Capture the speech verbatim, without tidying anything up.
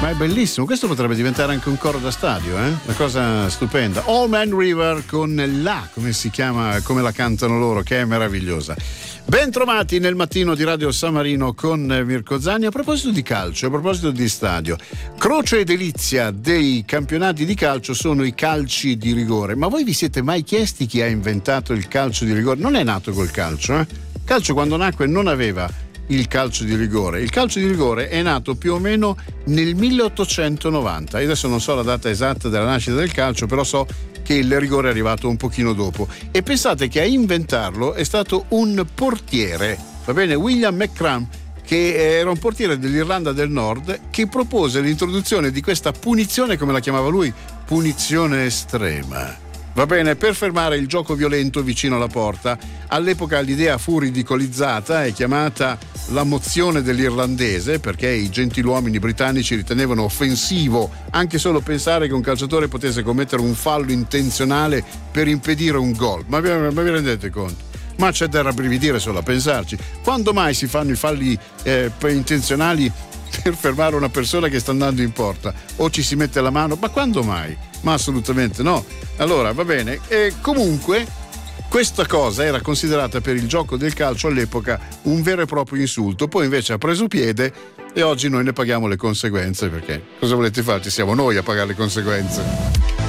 Ma è bellissimo, questo potrebbe diventare anche un coro da stadio, eh? Una cosa stupenda. All Man River con la, come si chiama, come la cantano loro, che è meravigliosa. Ben trovati nel mattino di Radio San Marino con Mirko Zanni. A proposito di calcio, a proposito di stadio, croce e delizia dei campionati di calcio sono i calci di rigore. Ma voi vi siete mai chiesti chi ha inventato il calcio di rigore? Non è nato col calcio, eh? Il calcio quando nacque non aveva il calcio di rigore. Il calcio di rigore è nato più o meno nel milleottocentonovanta. Io adesso non so la data esatta della nascita del calcio, però so che il rigore è arrivato un pochino dopo. E pensate che a inventarlo è stato un portiere, va bene, William McCrum, che era un portiere dell'Irlanda del Nord, che propose l'introduzione di questa punizione, come la chiamava lui, punizione estrema. Va bene, per fermare il gioco violento vicino alla porta. All'epoca l'idea fu ridicolizzata e chiamata la mozione dell'irlandese, perché i gentiluomini britannici ritenevano offensivo anche solo pensare che un calciatore potesse commettere un fallo intenzionale per impedire un gol. Ma vi, ma vi rendete conto? Ma c'è da rabbrividire solo a pensarci. Quando mai si fanno i falli eh, intenzionali per fermare una persona che sta andando in porta? O ci si mette la mano? Ma quando mai? Ma assolutamente no. Allora, va bene. E comunque questa cosa era considerata per il gioco del calcio all'epoca un vero e proprio insulto. Poi invece ha preso piede e oggi noi ne paghiamo le conseguenze, perché cosa volete farci? Siamo noi a pagare le conseguenze.